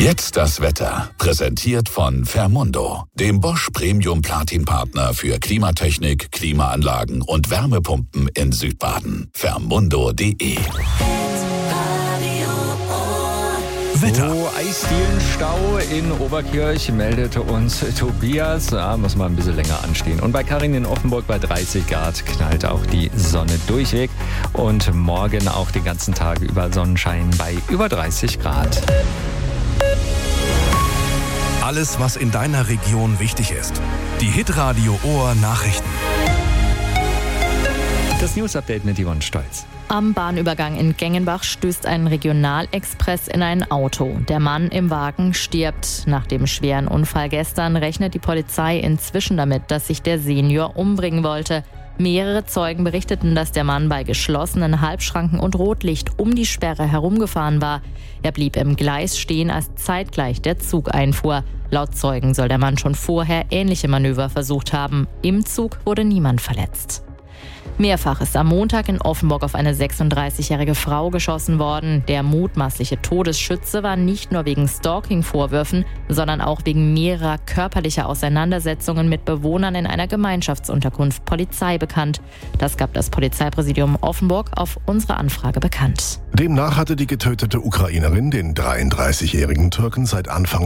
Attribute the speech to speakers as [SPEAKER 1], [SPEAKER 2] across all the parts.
[SPEAKER 1] Jetzt das Wetter. Präsentiert von Fermundo, dem Bosch Premium Platin Partner für Klimatechnik, Klimaanlagen und Wärmepumpen in Südbaden. Fermundo.de.
[SPEAKER 2] Wetter. Eisdielenstau in Oberkirch meldete uns Tobias. Da muss man ein bisschen länger anstehen. Und bei Karin in Offenburg bei 30 Grad knallt auch die Sonne durchweg. Und morgen auch den ganzen Tag über Sonnenschein bei über 30 Grad.
[SPEAKER 3] Alles, was in deiner Region wichtig ist. Die Hitradio Ohr Nachrichten.
[SPEAKER 2] Das News-Update mit Yvonne Stolz.
[SPEAKER 4] Am Bahnübergang in Gengenbach stößt ein Regionalexpress in ein Auto. Der Mann im Wagen stirbt. Nach dem schweren Unfall gestern rechnet die Polizei inzwischen damit, dass sich der Senior umbringen wollte. Mehrere Zeugen berichteten, dass der Mann bei geschlossenen Halbschranken und Rotlicht um die Sperre herumgefahren war. Er blieb im Gleis stehen, als zeitgleich der Zug einfuhr. Laut Zeugen soll der Mann schon vorher ähnliche Manöver versucht haben. Im Zug wurde niemand verletzt. Mehrfach ist am Montag in Offenburg auf eine 36-jährige Frau geschossen worden. Der mutmaßliche Todesschütze war nicht nur wegen Stalking-Vorwürfen, sondern auch wegen mehrerer körperlicher Auseinandersetzungen mit Bewohnern in einer Gemeinschaftsunterkunft Polizei bekannt. Das gab das Polizeipräsidium Offenburg auf unsere Anfrage bekannt.
[SPEAKER 5] Demnach hatte die getötete Ukrainerin den 33-jährigen Türken seit Anfang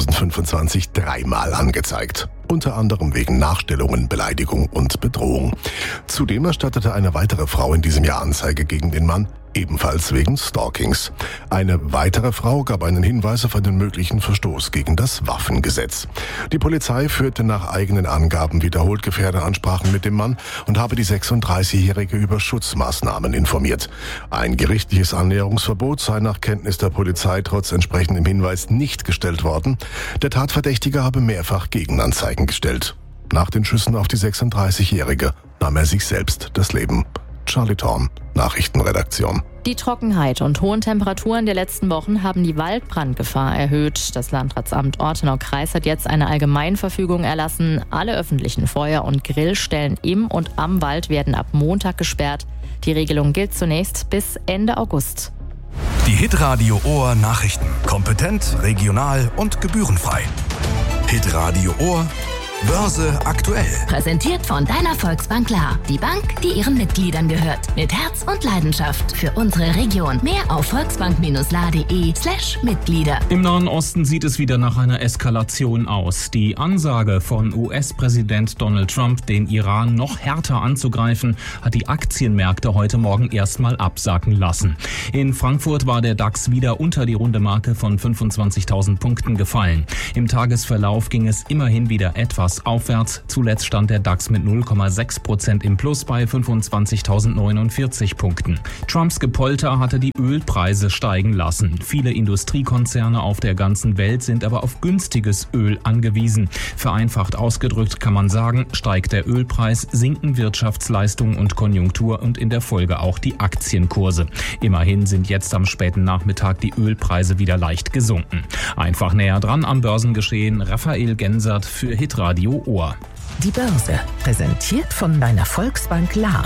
[SPEAKER 5] 2025 dreimal angezeigt. Unter anderem wegen Nachstellungen, Beleidigung und Bedrohung. Zudem erstattete eine weitere Frau in diesem Jahr Anzeige gegen den Mann, ebenfalls wegen Stalkings. Eine weitere Frau gab einen Hinweis auf einen möglichen Verstoß gegen das Waffengesetz. Die Polizei führte nach eigenen Angaben wiederholt Gefährderansprachen mit dem Mann und habe die 36-Jährige über Schutzmaßnahmen informiert. Ein gerichtliches Annäherungsverbot sei nach Kenntnis der Polizei trotz entsprechendem Hinweis nicht gestellt worden. Der Tatverdächtige habe mehrfach Gegenanzeigen gestellt. Nach den Schüssen auf die 36-Jährige nahm er sich selbst das Leben. Charlie Thorn, Nachrichtenredaktion.
[SPEAKER 4] Die Trockenheit und hohen Temperaturen der letzten Wochen haben die Waldbrandgefahr erhöht. Das Landratsamt Ortenau-Kreis hat jetzt eine Allgemeinverfügung erlassen. Alle öffentlichen Feuer- und Grillstellen im und am Wald werden ab Montag gesperrt. Die Regelung gilt zunächst bis Ende August.
[SPEAKER 3] Die Hitradio Ohr Nachrichten. Kompetent, regional und gebührenfrei. Hitradio Ohr Börse aktuell.
[SPEAKER 6] Präsentiert von deiner Volksbank Klar. Die Bank, die ihren Mitgliedern gehört. Mit Herz und Leidenschaft für unsere Region. Mehr auf volksbank-la.de/Mitglieder.
[SPEAKER 7] Im Nahen Osten sieht es wieder nach einer Eskalation aus. Die Ansage von US-Präsident Donald Trump, den Iran noch härter anzugreifen, hat die Aktienmärkte heute Morgen erstmal absacken lassen. In Frankfurt war der DAX wieder unter die runde Marke von 25.000 Punkten gefallen. Im Tagesverlauf ging es immerhin wieder etwas aufwärts. Zuletzt stand der DAX mit 0,6% im Plus bei 25.049 Punkten. Trumps Gepolter hatte die Ölpreise steigen lassen. Viele Industriekonzerne auf der ganzen Welt sind aber auf günstiges Öl angewiesen. Vereinfacht ausgedrückt kann man sagen, steigt der Ölpreis, sinken Wirtschaftsleistung und Konjunktur und in der Folge auch die Aktienkurse. Immerhin sind jetzt am späten Nachmittag die Ölpreise wieder leicht gesunken. Einfach näher dran am Börsengeschehen, Raphael Gensert für Hitradio Ohr.
[SPEAKER 8] Die Börse, präsentiert von deiner Volksbank La.